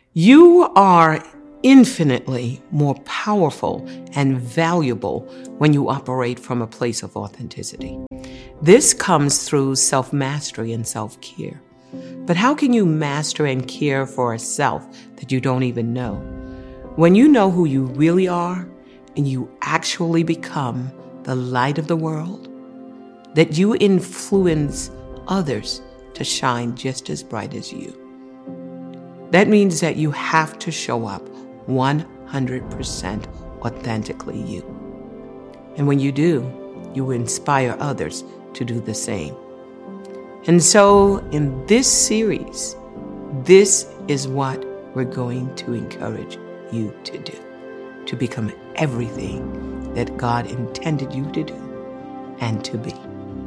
You are infinitely more powerful and valuable when you operate from a place of authenticity. This comes through self-mastery and self-care. But how can you master and care for a self that you don't even know? When you know who you really are and you actually become the light of the world, that you influence others to shine just as bright as you. That means that you have to show up 100% authentically you. And when you do, you will inspire others to do the same. And so in this series, this is what we're going to encourage you to do, to become everything that God intended you to do and to be.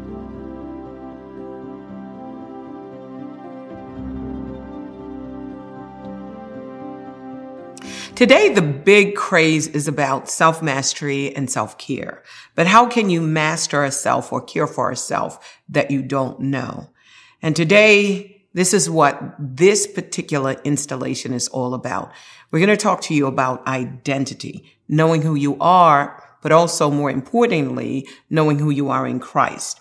Today, the big craze is about self-mastery and self-care. But how can you master a self or care for a self that you don't know? And today, this is what this particular installation is all about. We're going to talk to you about identity, knowing who you are, but also more importantly, knowing who you are in Christ.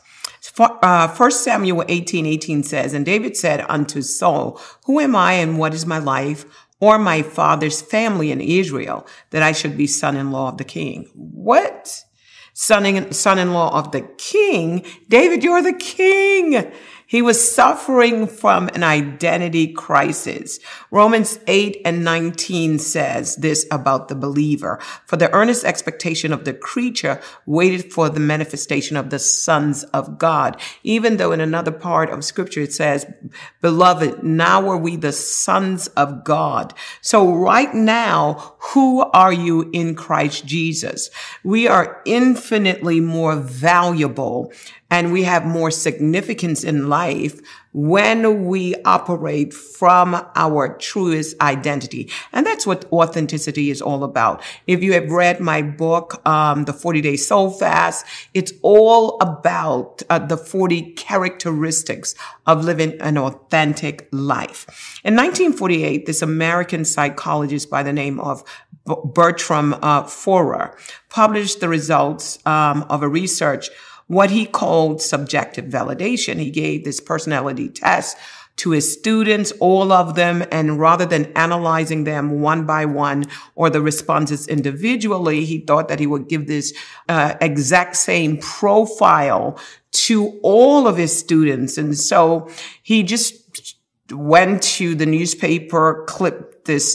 1 Samuel 18:18 says, "And David said unto Saul, Who am I and what is my life? Or my father's family in Israel, that I should be son-in-law of the king." What? Son-in-law of the king? David, you're the king. He was suffering from an identity crisis. Romans 8:19 says this about the believer. "For the earnest expectation of the creature waited for the manifestation of the sons of God." Even though in another part of scripture it says, "Beloved, now are we the sons of God." So right now, who are you in Christ Jesus? We are infinitely more valuable and we have more significance in life when we operate from our truest identity. And that's what authenticity is all about. If you have read my book, The 40-Day Soul Fast, it's all about the 40 characteristics of living an authentic life. In 1948, this American psychologist by the name of Bertram Forer published the results of a research, what he called subjective validation. He gave this personality test to his students, all of them, and rather than analyzing them one by one or the responses individually, he thought that he would give this exact same profile to all of his students. And so he just went to the newspaper, clipped this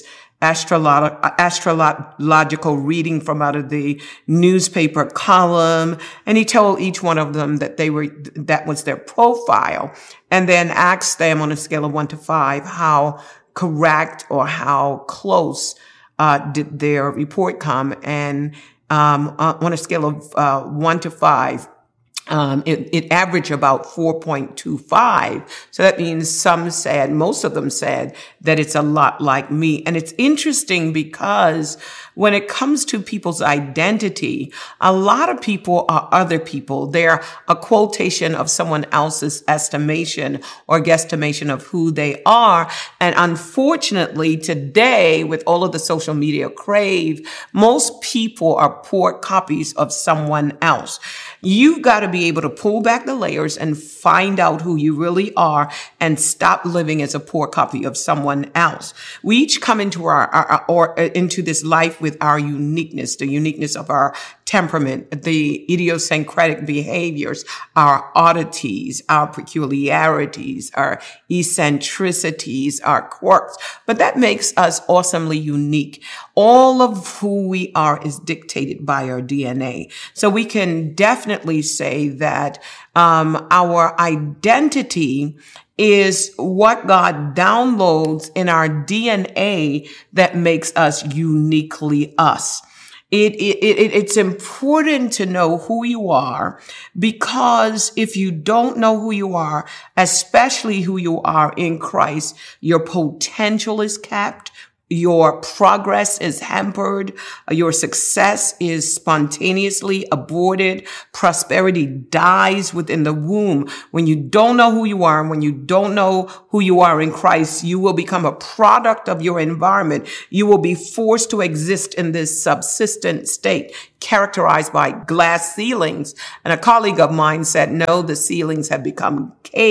astrological reading from out of the newspaper column, and he told each one of them that that was their profile, and then asked them on a scale of 1 to 5 how correct or how close did their report come, and on a scale of 1 to 5. It averaged about 4.25. So that means most of them said that it's a lot like me. And it's interesting because when it comes to people's identity, a lot of people are other people. They're a quotation of someone else's estimation or guesstimation of who they are. And unfortunately, today, with all of the social media crave, most people are poor copies of someone else. You've got to be able to pull back the layers and find out who you really are and stop living as a poor copy of someone else. We each come into into this life with our uniqueness, the uniqueness of our temperament, the idiosyncratic behaviors, our oddities, our peculiarities, our eccentricities, our quirks. But that makes us awesomely unique. All of who we are is dictated by our DNA. So we can definitely say that our identity is what God downloads in our DNA that makes us uniquely us. It's important to know who you are, because if you don't know who you are, especially who you are in Christ, your potential is capped, Your progress is hampered. Your success is spontaneously aborted. Prosperity dies within the womb. When you don't know who you are and when you don't know who you are in Christ, you will become a product of your environment. You will be forced to exist in this subsistent state characterized by glass ceilings. And a colleague of mine said, no, the ceilings have become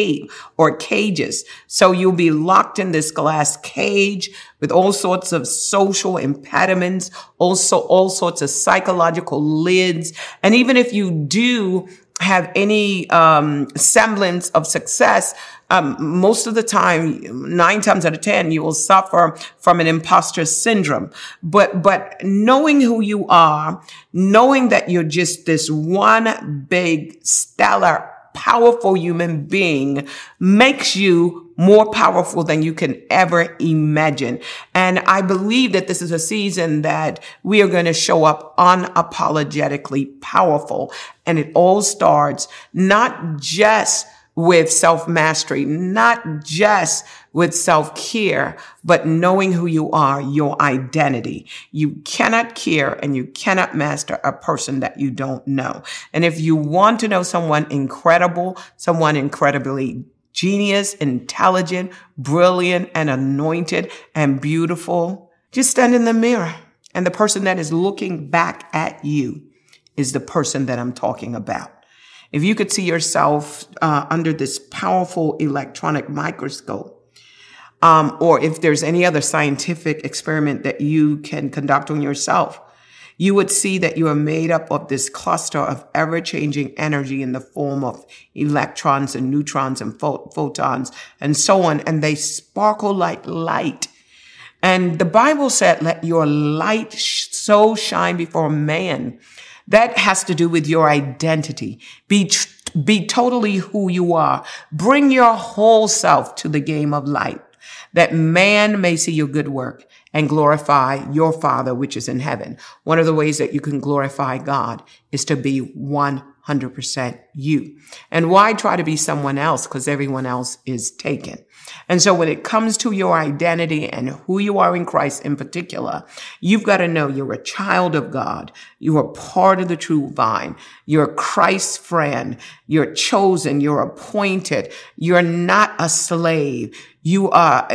cages. So you'll be locked in this glass cage with all sorts of social impediments, also all sorts of psychological lids. And even if you do have any semblance of success, most of the time, 9 times out of 10, you will suffer from an imposter syndrome. But knowing who you are, knowing that you're just this one big, stellar, powerful human being makes you more powerful than you can ever imagine. And I believe that this is a season that we are going to show up unapologetically powerful. And it all starts not just with self-mastery, not just with self-care, but knowing who you are, your identity. You cannot care and you cannot master a person that you don't know. And if you want to know someone incredible, someone incredibly genius, intelligent, brilliant, and anointed and beautiful, just stand in the mirror. And the person that is looking back at you is the person that I'm talking about. If you could see yourself under this powerful electronic microscope, or if there's any other scientific experiment that you can conduct on yourself, you would see that you are made up of this cluster of ever-changing energy in the form of electrons and neutrons and photons and so on, and they sparkle like light. And the Bible said, let your light so shine before man. That has to do with your identity. Be totally who you are. Bring your whole self to the game of light, that man may see your good work and glorify your Father, which is in heaven. One of the ways that you can glorify God is to be 100% you. And why try to be someone else? Because everyone else is taken. And so when it comes to your identity and who you are in Christ in particular, you've got to know you're a child of God. You are part of the true vine. You're Christ's friend. You're chosen. You're appointed. You're not a slave. You are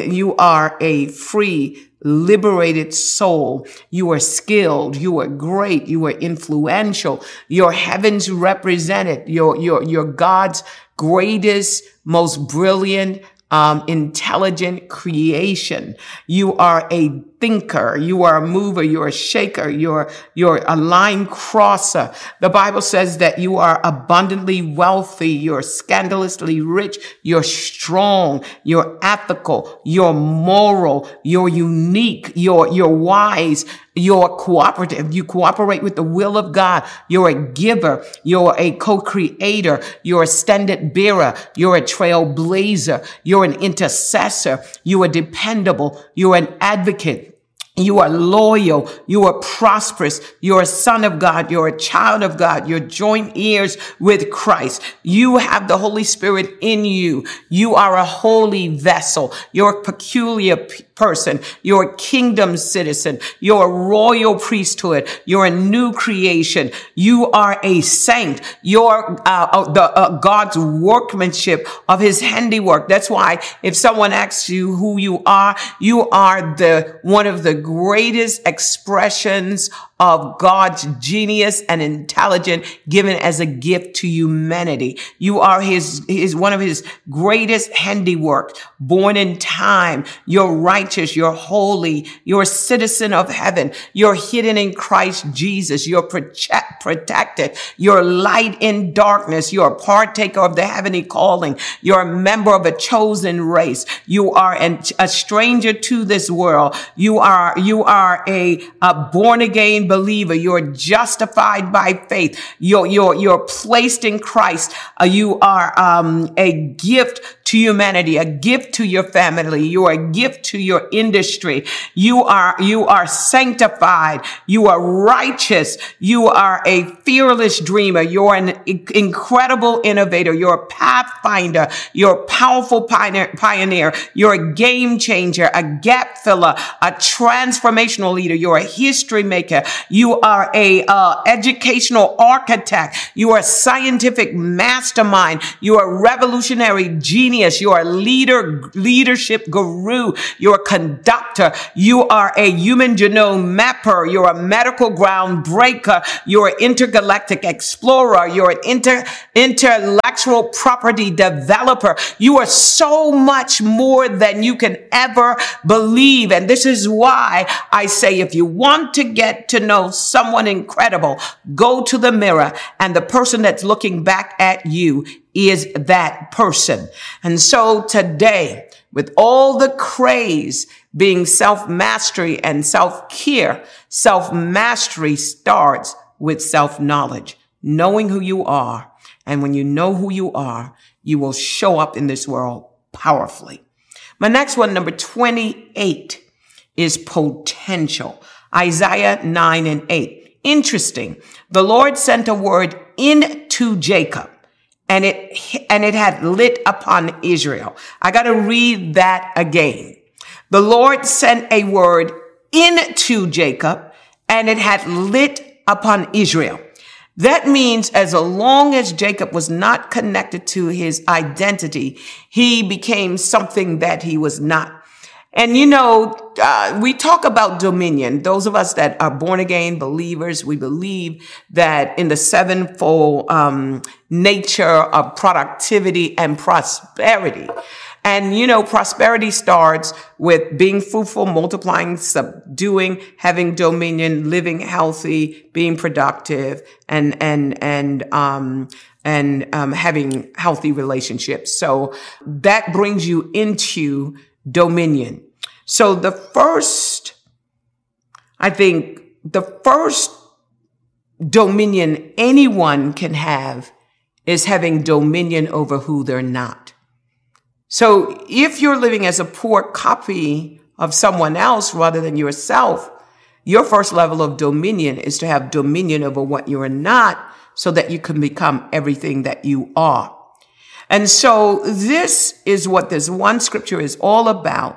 a free, liberated soul. You are skilled. You are great. You are influential. You're heaven's represented. You're God's greatest, most brilliant, intelligent creation. You are a thinker. You are a mover. You're a shaker. You're a line crosser. The Bible says that you are abundantly wealthy. You're scandalously rich. You're strong. You're ethical. You're moral. You're unique. You're wise. You're cooperative. You cooperate with the will of God. You're a giver. You're a co-creator. You're a standard bearer. You're a trailblazer. You're an intercessor. You are dependable. You're an advocate. You are loyal. You are prosperous. You're a son of God. You're a child of God. You're joint heirs with Christ. You have the Holy Spirit in you. You are a holy vessel. You're a peculiar person. You're a kingdom citizen. You're a royal priesthood. You're a new creation. You are a saint. You're God's workmanship of his handiwork. That's why if someone asks you who you are one of the greatest expressions of God's genius and intelligence given as a gift to humanity. You are his one of his greatest handiwork, born in time. You're righteous. You're holy. You're a citizen of heaven. You're hidden in Christ Jesus. You're protected. You're light in darkness. You're a partaker of the heavenly calling. You're a member of a chosen race. You are a stranger to this world. You are a born again believer. You're justified by faith. You're placed in Christ. You are a gift to humanity, a gift to your family. You are a gift to your industry. You are sanctified. You are righteous. You are a fearless dreamer. You're an incredible innovator. You're a pathfinder. You're a powerful pioneer. You're a game changer, a gap filler, a transformational leader. You're a history maker. You are a educational architect. You are a scientific mastermind. You are a revolutionary genius. You are a leadership guru. You're a conductor. You are a human genome mapper. You're a medical groundbreaker. You're an intergalactic explorer. You're an intellectual property developer. You are so much more than you can ever believe. And this is why I say, if you want to get to know someone incredible, go to the mirror, and the person that's looking back at you is that person. And so today, with all the craze being self-mastery and self-care, self-mastery starts with self-knowledge, knowing who you are. And when you know who you are, you will show up in this world powerfully. My next one, number 28, is potential. Isaiah 9:8. Interesting. The Lord sent a word into Jacob, and it had lit upon Israel. I got to read that again. The Lord sent a word into Jacob, and it had lit upon Israel. That means as long as Jacob was not connected to his identity, he became something that he was not. And we talk about dominion. Those of us that are born again believers, we believe that in the sevenfold nature of productivity and prosperity. And, prosperity starts with being fruitful, multiplying, subduing, having dominion, living healthy, being productive, and having healthy relationships. So that brings you into dominion. So the first dominion anyone can have is having dominion over who they're not. So if you're living as a poor copy of someone else rather than yourself, your first level of dominion is to have dominion over what you are not, so that you can become everything that you are. And so this is what this one scripture is all about.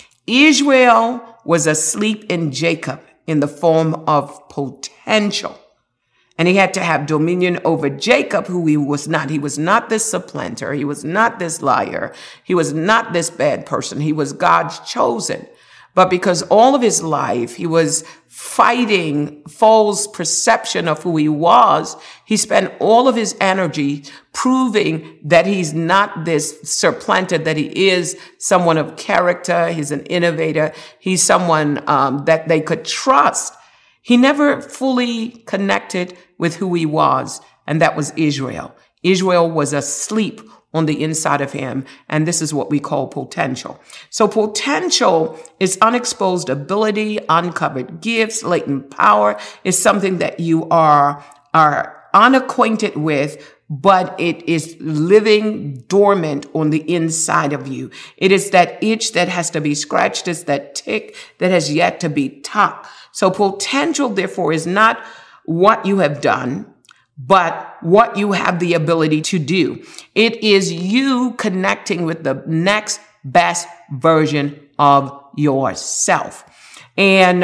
Israel was asleep in Jacob in the form of potential. And he had to have dominion over Jacob, who he was not. He was not this supplanter. He was not this liar. He was not this bad person. He was God's chosen. But because all of his life he was fighting false perception of who he was, he spent all of his energy proving that he's not this supplanter, that he is someone of character. He's an innovator. He's someone that they could trust. He never fully connected with who he was, and that was Israel. Israel was asleep on the inside of him, and this is what we call potential. So potential is unexposed ability, uncovered gifts, latent power. Is something that you are unacquainted with, but it is living dormant on the inside of you. It is that itch that has to be scratched. It's that tick that has yet to be tucked. So potential, therefore, is not what you have done, but what you have the ability to do. It is you connecting with the next best version of yourself. And,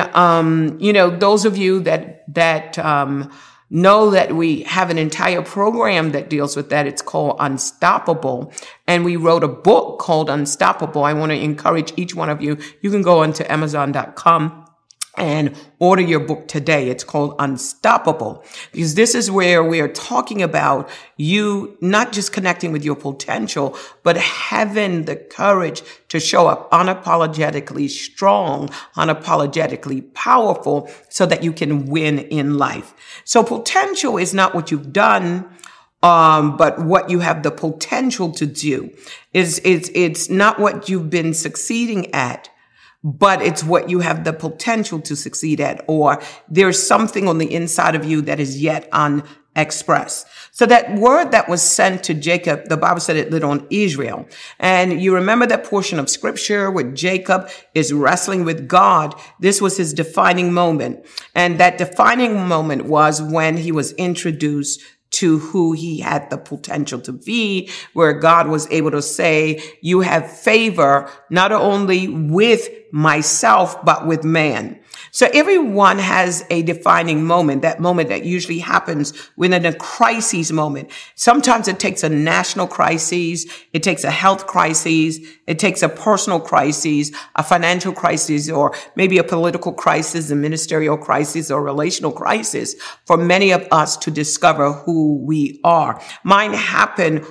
those of you that know that we have an entire program that deals with that. It's called Unstoppable. And we wrote a book called Unstoppable. I want to encourage each one of you. You can go onto Amazon.com and order your book today. It's called Unstoppable, because this is where we are talking about you not just connecting with your potential, but having the courage to show up unapologetically strong, unapologetically powerful, so that you can win in life. So potential is not what you've done, but what you have the potential to do. It's not what you've been succeeding at, but it's what you have the potential to succeed at, or there's something on the inside of you that is yet express. So that word that was sent to Jacob, the Bible said it lit on Israel. And you remember that portion of scripture where Jacob is wrestling with God. This was his defining moment. And that defining moment was when he was introduced to who he had the potential to be, where God was able to say, you have favor not only with myself, but with man. So everyone has a defining moment, that moment that usually happens within a crisis moment. Sometimes it takes a national crisis. It takes a health crisis. It takes a personal crisis, a financial crisis, or maybe a political crisis, a ministerial crisis, or relational crisis for many of us to discover who we are. Mine happened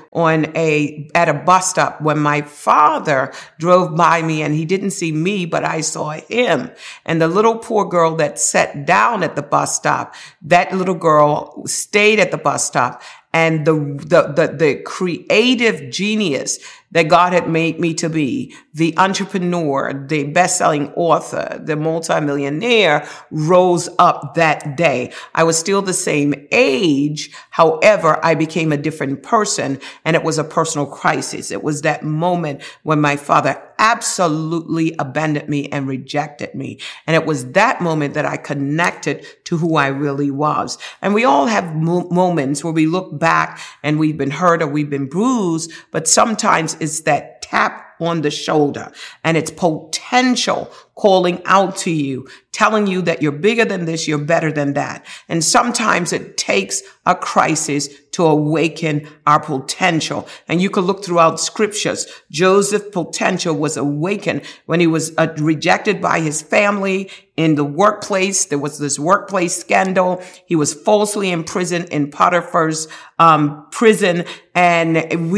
at a bus stop when my father drove by me, and he didn't see me, but I saw him. And the little poor girl that sat down at the bus stop, that little girl stayed at the bus stop. And the creative genius that God had made me to be, the entrepreneur, the best-selling author, the multimillionaire, rose up that day. I was still the same age. However, I became a different person, and it was a personal crisis. It was that moment when my father absolutely abandoned me and rejected me. And it was that moment that I connected to who I really was. And we all have moments where we look back and we've been hurt or we've been bruised, but sometimes it's that tap on the shoulder and it's potential calling out to you, telling you that you're bigger than this, you're better than that. And sometimes it takes a crisis to awaken our potential. And you could look throughout scriptures. Joseph's potential was awakened when he was rejected by his family in the workplace. There was this workplace scandal. He was falsely imprisoned in Potiphar's prison. And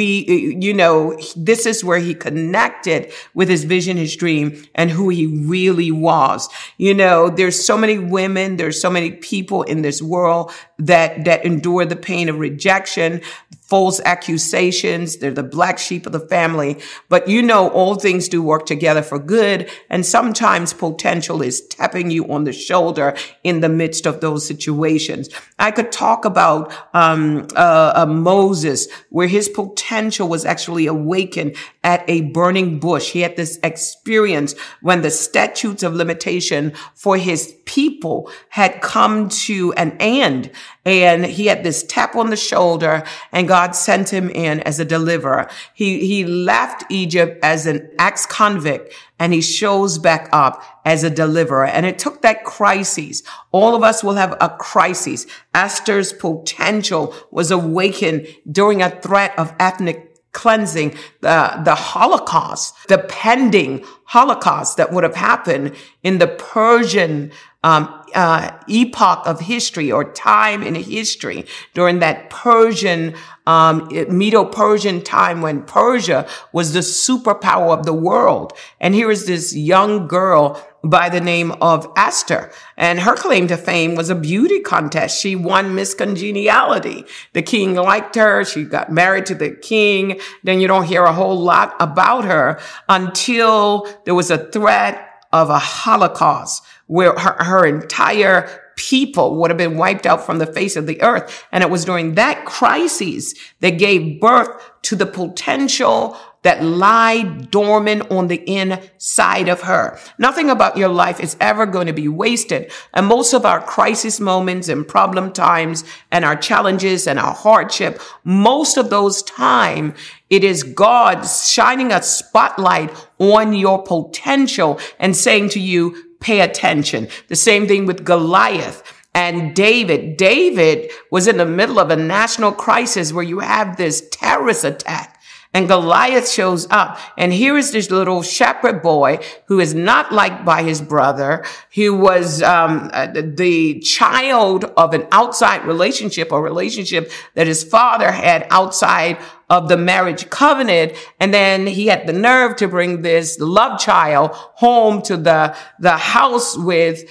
this is where he connected with his vision, his dream, and who he really was. There's so many women, there's so many people in this world that endure the pain of rejection, false accusations. They're the black sheep of the family. But all things do work together for good. And sometimes potential is tapping you on the shoulder in the midst of those situations. I could talk about Moses, where his potential was actually awakened at a burning bush. He had this experience when the statutes of limitation for his people had come to an end. And he had this tap on the shoulder, and God sent him in as a deliverer. He left Egypt as an ex-convict, and he shows back up as a deliverer. And it took that crisis. All of us will have a crisis. Esther's potential was awakened during a threat of ethnic cleansing, the Holocaust, the pending Holocaust that would have happened in the Persian epoch of history or time in history during that Persian, Medo-Persian time when Persia was the superpower of the world. And here is this young girl by the name of Esther. And her claim to fame was a beauty contest. She won Miss Congeniality. The king liked her. She got married to the king. Then you don't hear a whole lot about her until there was a threat of a Holocaust where her entire people would have been wiped out from the face of the earth. And it was during that crisis that gave birth to the potential that lied dormant on the inside of her. Nothing about your life is ever going to be wasted. And most of our crisis moments and problem times and our challenges and our hardship, most of those time, it is God shining a spotlight on your potential and saying to you, pay attention. The same thing with Goliath. And David was in the middle of a national crisis where you have this terrorist attack. And Goliath shows up. And here is this little shepherd boy who is not liked by his brother, who was the child of an outside relationship, a relationship that his father had outside of the marriage covenant. And then he had the nerve to bring this love child home to the house with,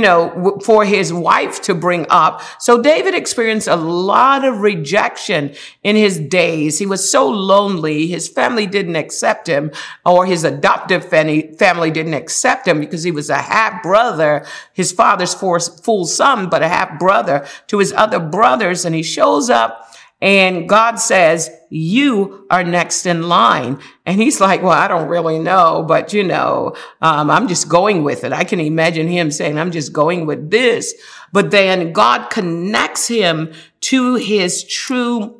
for his wife to bring up. So David experienced a lot of rejection in his days. He was so lonely. His family didn't accept him, or his adoptive family didn't accept him because he was a half brother, his father's full son, but a half brother to his other brothers. And he shows up and God says, you are next in line. And he's like, well, I don't really know, but I'm just going with it. I can imagine him saying, I'm just going with this. But then God connects him to his true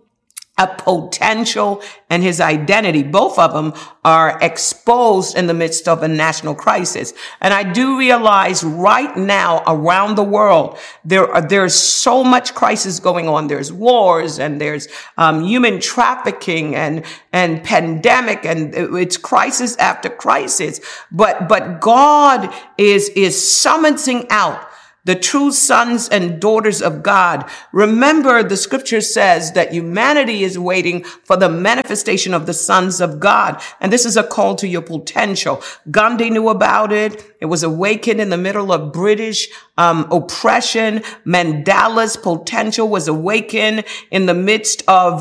potential and his identity. Both of them are exposed in the midst of a national crisis. And I do realize right now around the world, there's so much crisis going on. There's wars and there's human trafficking and pandemic, and it's crisis after crisis. But God is summoning out the true sons and daughters of God. Remember, the scripture says that humanity is waiting for the manifestation of the sons of God. And this is a call to your potential. Gandhi knew about it. It was awakened in the middle of British oppression. Mandela's potential was awakened in the midst of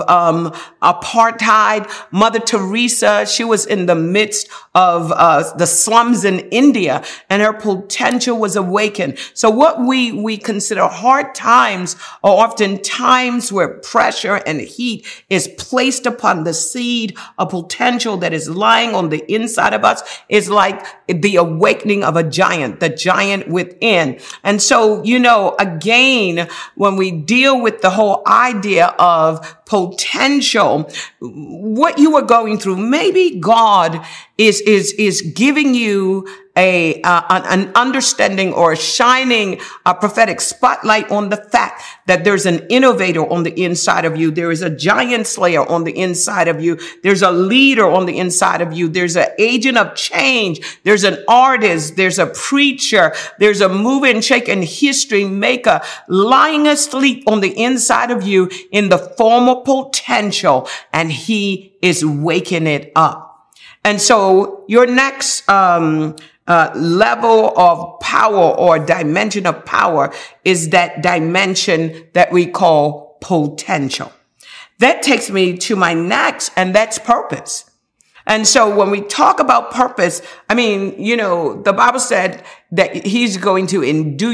apartheid. Mother Teresa, she was in the midst of the slums in India, and her potential was awakened. So what we consider hard times are often times where pressure and heat is placed upon the seed of potential that is lying on the inside of us. Is like the awakening of a giant, the giant within. And so, again, when we deal with the whole idea of potential, what you are going through, maybe God is giving you an understanding or shining a prophetic spotlight on the fact that there's an innovator on the inside of you. There is a giant slayer on the inside of you. There's a leader on the inside of you. There's an agent of change. There's an artist. There's a preacher. There's a move and shake and history maker lying asleep on the inside of you in the form of potential, and he is waking it up. And so your next level of power or dimension of power is that dimension that we call potential. That takes me to my next, and that's purpose. And so when we talk about purpose, the Bible said that he's going to endue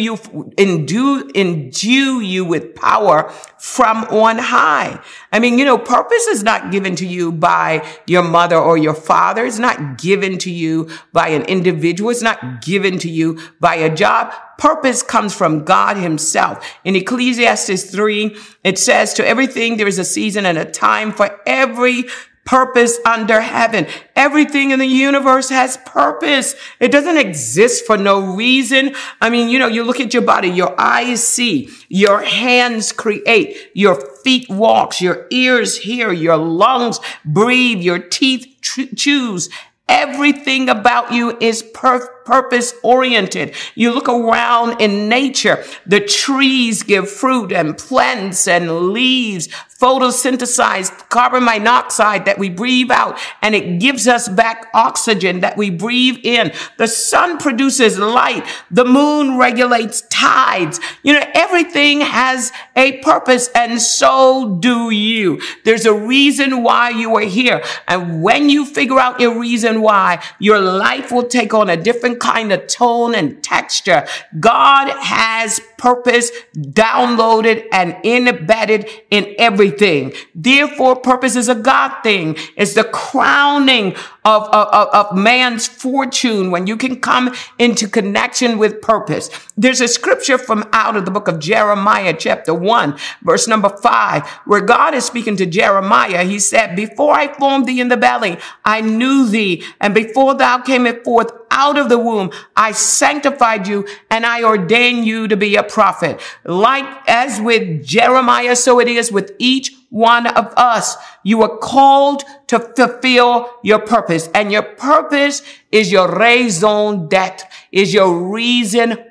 you with power from on high. Purpose is not given to you by your mother or your father. It's not given to you by an individual. It's not given to you by a job. Purpose comes from God himself. In Ecclesiastes 3, it says, to everything there is a season and a time for every purpose under heaven. Everything in the universe has purpose. It doesn't exist for no reason. You look at your body, your eyes see, your hands create, your feet walk, your ears hear, your lungs breathe, your teeth chews. Everything about you is purpose oriented. You look around in nature, the trees give fruit and plants and leaves photosynthesize carbon monoxide that we breathe out, and it gives us back oxygen that we breathe in. The sun produces light. The moon regulates tides. Everything has a purpose, and so do you. There's a reason why you are here. And when you figure out your reason why, your life will take on a different kind of tone and texture. God has purpose downloaded and embedded in everything. Therefore, purpose is a God thing. It's the crowning of man's fortune when you can come into connection with purpose. There's a scripture from out of the book of Jeremiah, chapter 1, verse number 5, where God is speaking to Jeremiah. He said, before I formed thee in the belly, I knew thee. And before thou camest forth out of the womb, I sanctified you and I ordained you to be a prophet. Like as with Jeremiah, so it is with each one of us. You are called to fulfill your purpose, and your purpose is your raison d'etre, is your reason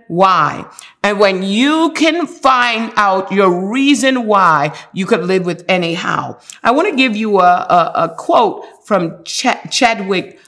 why. And when you can find out your reason why, you could live with anyhow. I want to give you a quote from Chadwick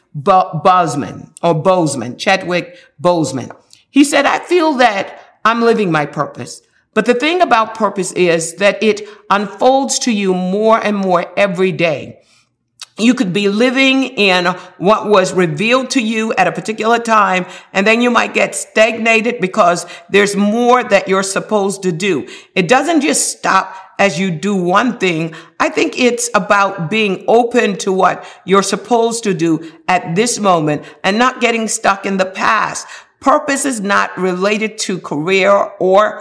Boseman. He said, I feel that I'm living my purpose. But the thing about purpose is that it unfolds to you more and more every day. You could be living in what was revealed to you at a particular time, and then you might get stagnated because there's more that you're supposed to do. It doesn't just stop as you do one thing. I think it's about being open to what you're supposed to do at this moment and not getting stuck in the past. Purpose is not related to career.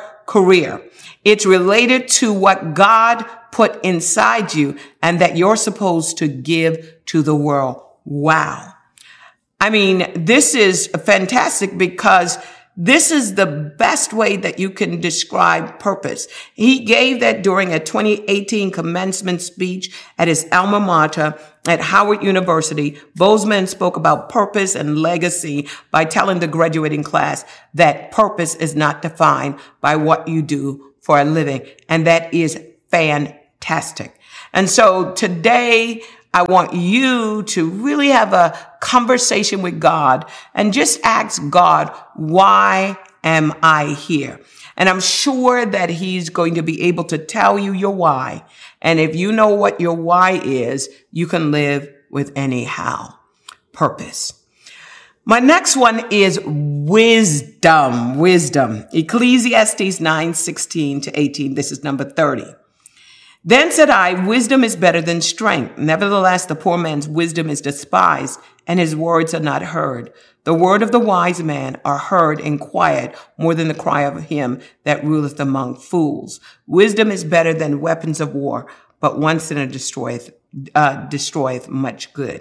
It's related to what God put inside you and that you're supposed to give to the world. Wow. I mean, this is fantastic because this is the best way that you can describe purpose. He gave that during a 2018 commencement speech at his alma mater at Howard University. Boseman spoke about purpose and legacy by telling the graduating class that purpose is not defined by what you do for a living. And that is fantastic. And so today, I want you to really have a conversation with God and just ask God, why am I here? And I'm sure that he's going to be able to tell you your why. And if you know what your why is, you can live with anyhow. Purpose. My next one is wisdom. Ecclesiastes 9:16-18. This is number 30. Then said I, wisdom is better than strength. Nevertheless, the poor man's wisdom is despised, and his words are not heard. The word of the wise man are heard in quiet more than the cry of him that ruleth among fools. Wisdom is better than weapons of war, but one sinner destroyeth much good.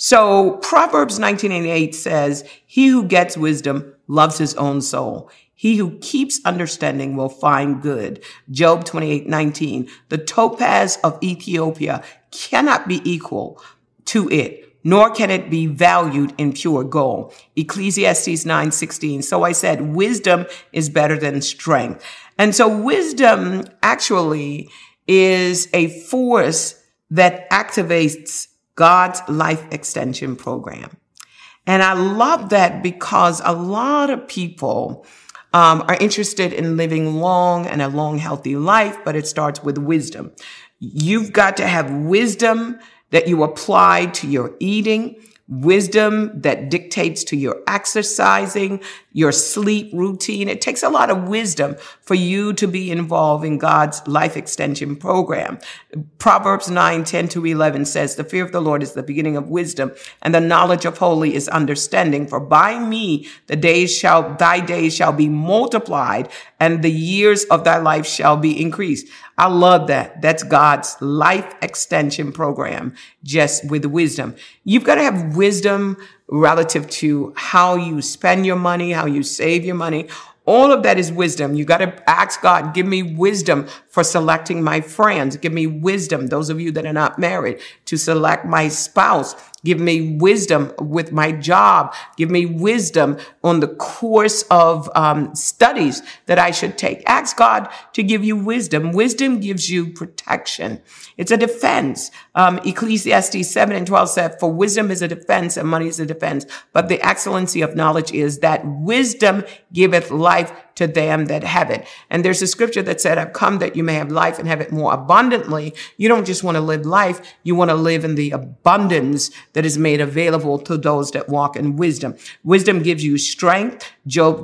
So Proverbs 19:8 says, he who gets wisdom loves his own soul. He who keeps understanding will find good. Job 28:19. The topaz of Ethiopia cannot be equal to it, nor can it be valued in pure gold. Ecclesiastes 9:16. So I said, wisdom is better than strength. And so wisdom actually is a force that activates God's life extension program. And I love that because a lot of people are interested in living long and a long, healthy life, but it starts with wisdom. You've got to have wisdom that you apply to your eating, wisdom that dictates to your exercising, your sleep routine. It takes a lot of wisdom for you to be involved in God's life extension program. Proverbs 9:10-11 says, the fear of the Lord is the beginning of wisdom, and the knowledge of holy is understanding. For by me thy days shall be multiplied, and the years of thy life shall be increased. I love that. That's God's life extension program, just with wisdom. You've got to have wisdom relative to how you spend your money, how you save your money. All of that is wisdom. You got to ask God, give me wisdom for selecting my friends. Give me wisdom, those of you that are not married, to select my spouse. Give me wisdom with my job. Give me wisdom on the course of studies that I should take. Ask God to give you wisdom. Wisdom gives you protection. It's a defense. Ecclesiastes 7:12 said, for wisdom is a defense and money is a defense. But the excellency of knowledge is that wisdom giveth life to them that have it. And there's a scripture that said, I've come that you may have life and have it more abundantly. You don't just want to live life. You want to live in the abundance that is made available to those that walk in wisdom. Wisdom gives you strength. Job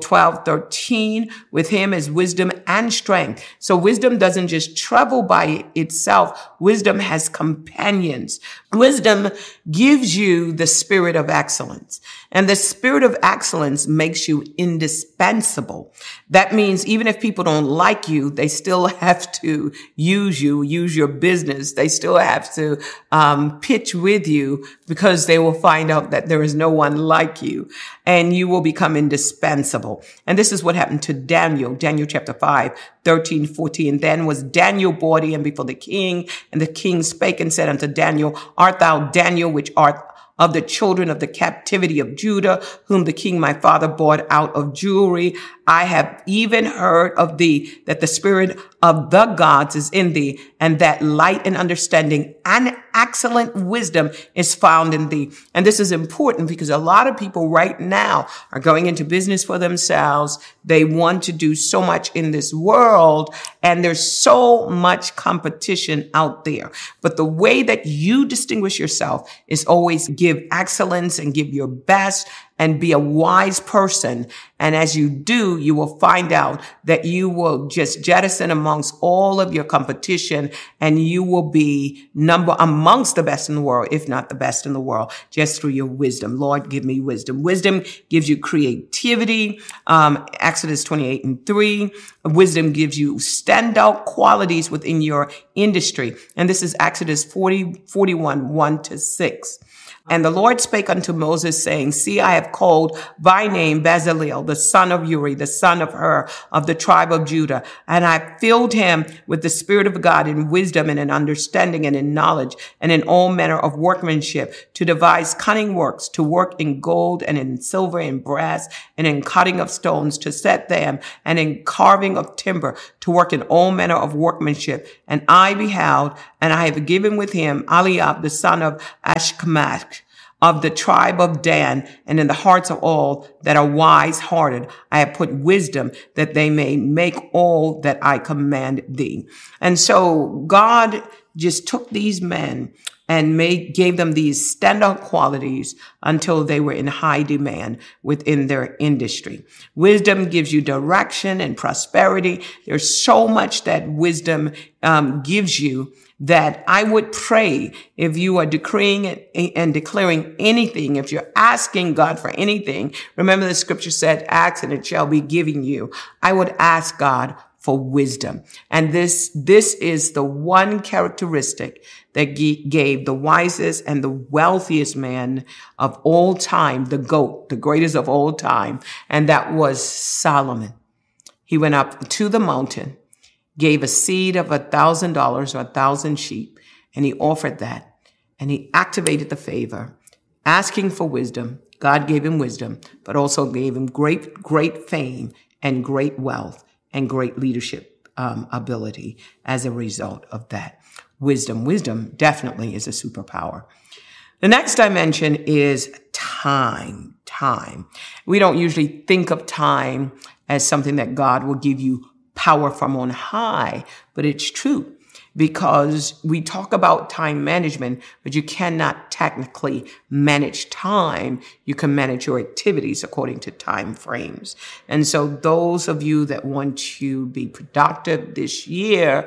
12:13, with him is wisdom and strength. So wisdom doesn't just travel by itself. Wisdom has companions. Wisdom gives you the spirit of excellence. And the spirit of excellence makes you indispensable. That means even if people don't like you, they still have to use you, use your business. They still have to pitch with you because they will find out that there is no one like you and you will become indispensable. And this is what happened to Daniel. Daniel chapter 5:13-14. Then was Daniel brought in before the king, and the king spake and said unto Daniel, art thou Daniel, which art of the children of the captivity of Judah, whom the king my father brought out of Jewry, I have even heard of thee, that the spirit of the gods is in thee, and that light and understanding and excellent wisdom is found in thee. And this is important because a lot of people right now are going into business for themselves. They want to do so much in this world, and there's so much competition out there. But the way that you distinguish yourself is always give excellence and give your best and be a wise person. And as you do, you will find out that you will just jettison amongst all of your competition, and you will be amongst the best in the world, if not the best in the world, just through your wisdom. Lord, give me wisdom. Wisdom gives you creativity. Exodus 28:3. Wisdom gives you standout qualities within your industry. And this is Exodus 41, 1-6. And the Lord spake unto Moses, saying, See, I have called by name Bezaleel, the son of Uri, the son of Hur, of the tribe of Judah. And I filled him with the Spirit of God in wisdom and in understanding and in knowledge and in all manner of workmanship, to devise cunning works, to work in gold and in silver and brass and in cutting of stones, to set them, and in carving of timber, to work in all manner of workmanship. And I beheld, and I have given with him Eliab, the son of Ashkamach, of the tribe of Dan, and in the hearts of all that are wise-hearted, I have put wisdom, that they may make all that I command thee. And so God just took these men and gave them these standout qualities until they were in high demand within their industry. Wisdom gives you direction and prosperity. There's so much that wisdom gives you, that I would pray, if you are decreeing and declaring anything, if you're asking God for anything, remember the scripture said, ask and it shall be given you. I would ask God for wisdom. And this is the one characteristic that gave the wisest and the wealthiest man of all time, the GOAT, the greatest of all time, and that was Solomon. He went up to the mountain, gave a seed of $1,000 or 1,000 sheep, and he offered that. And he activated the favor, asking for wisdom. God gave him wisdom, but also gave him great fame and great wealth and great leadership ability as a result of that. Wisdom definitely is a superpower. The next dimension is time. We don't usually think of time as something that God will give you power from on high, but it's true, because we talk about time management, but you cannot technically manage time. You can manage your activities according to time frames. And so those of you that want to be productive this year,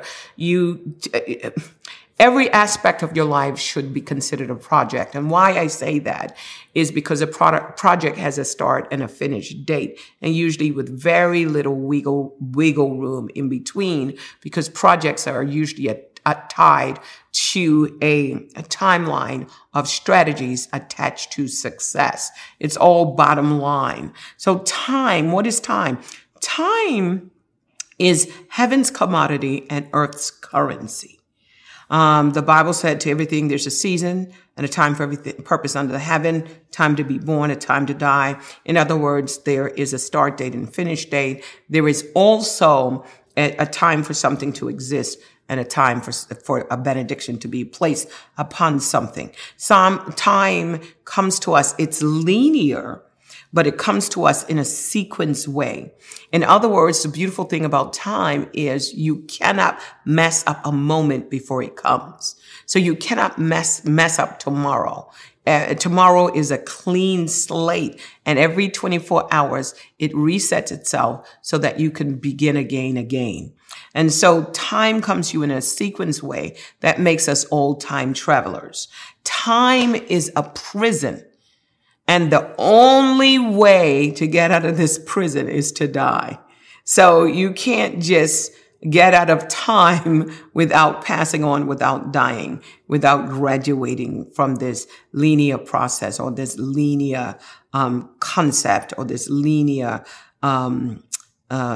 every aspect of your life should be considered a project. And why I say that is because a project has a start and a finish date, and usually with very little wiggle room in between, because projects are usually tied to a timeline of strategies attached to success. It's all bottom line. So time, what is time? Time is heaven's commodity and earth's currency. The Bible said to everything, there's a season and a time for everything, purpose under the heaven, time to be born, a time to die. In other words, there is a start date and finish date. There is also a time for something to exist and a time for a benediction to be placed upon something. Some time comes to us, it's linear, but it comes to us in a sequence way. In other words, the beautiful thing about time is you cannot mess up a moment before it comes. So you cannot mess up tomorrow. Tomorrow is a clean slate, and every 24 hours, it resets itself so that you can begin again. And so time comes to you in a sequence way that makes us all time travelers. Time is a prison. And the only way to get out of this prison is to die. So you can't just get out of time without passing on, without dying, without graduating from this linear process or this linear concept or this linear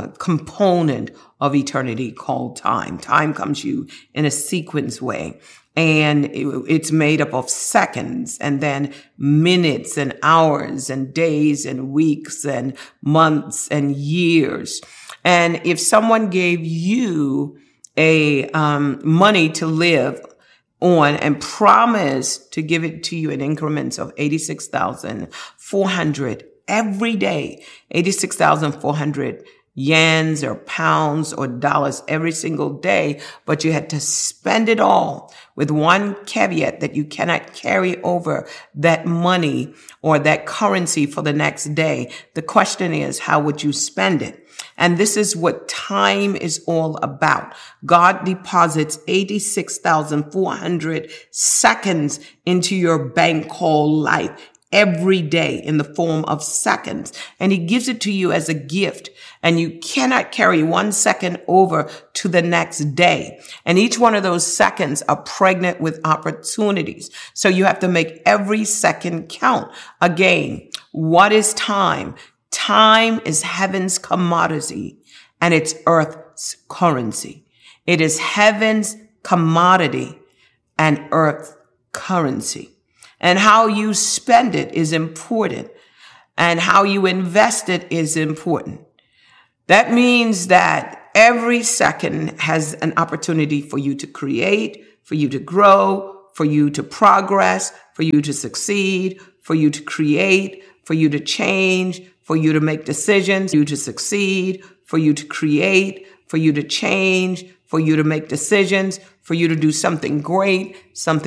component of eternity called time. Time comes to you in a sequence way. And it's made up of seconds and then minutes and hours and days and weeks and months and years. And if someone gave you a money to live on and promised to give it to you in increments of 86,400 every day, 86,400 yens or pounds or dollars every single day, but you had to spend it all with one caveat that you cannot carry over that money or that currency for the next day. The question is, how would you spend it? And this is what time is all about. God deposits 86,400 seconds into your bank called life every day in the form of seconds. And he gives it to you as a gift. And you cannot carry 1 second over to the next day. And each one of those seconds are pregnant with opportunities. So you have to make every second count. Again, what is time? Time is heaven's commodity and it's earth's currency. It is heaven's commodity and earth's currency. And how you spend it is important. And how you invest it is important. That means that every second has an opportunity for you to create, for you to grow, for you to progress, for you to succeed, for you to create, for you to change, for you to make decisions, for you to succeed, for you to create, for you to change, for you to make decisions, for you to do something great, something